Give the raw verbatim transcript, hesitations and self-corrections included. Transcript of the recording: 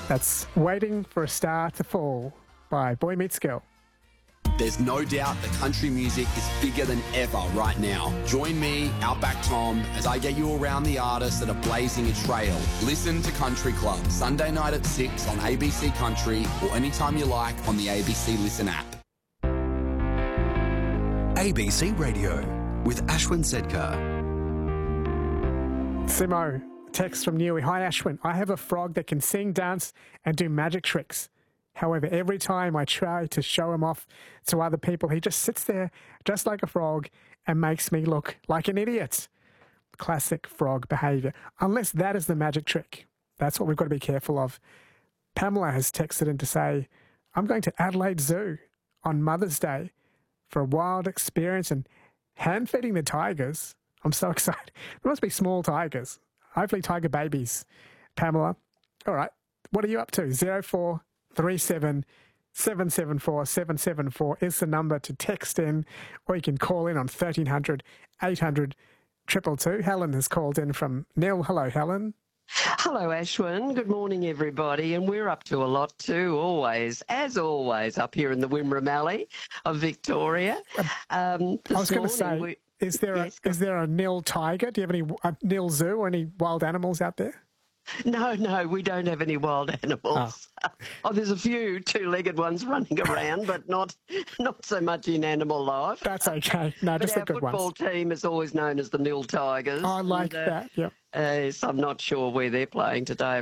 That's Waiting for a Star to Fall by Boy Meets Girl. There's no doubt that country music is bigger than ever right now. Join me, Outback Tom, as I get you around the artists that are blazing a trail. Listen to Country Club, Sunday night at six on A B C Country or anytime you like on the A B C Listen app. A B C Radio with Ashwin Sedkar. Simo, text from Newey. Hi, Ashwin. I have a frog that can sing, dance, and do magic tricks. However, every time I try to show him off to other people, he just sits there just like a frog and makes me look like an idiot. Classic frog behaviour. Unless that is the magic trick. That's what we've got to be careful of. Pamela has texted in to say, I'm going to Adelaide Zoo on Mother's Day for a wild experience and hand feeding the tigers. I'm so excited. There must be small tigers. Hopefully tiger babies. Pamela, all right, what are you up to? zero four three seven seven seven four seven seven four is the number to text in, or you can call in on thirteen hundred eight hundred two two two. Helen has called in from Nil. Hello, Helen. Hello, Ashwin. Good morning, everybody. And we're up to a lot too, always, as always, up here in the Wimmera Mallee of Victoria. Um, I was going to say, we, is there yes, a, is there a Nil tiger? Do you have any uh, Nil zoo or any wild animals out there? No, no, we don't have any wild animals. Oh, oh there's a few two-legged ones running around, but not not so much in animal life. That's okay. No, just the good ones. Our football team is always known as the Nil Tigers. I like and, uh, that, yep. Uh, so I'm not sure where they're playing today.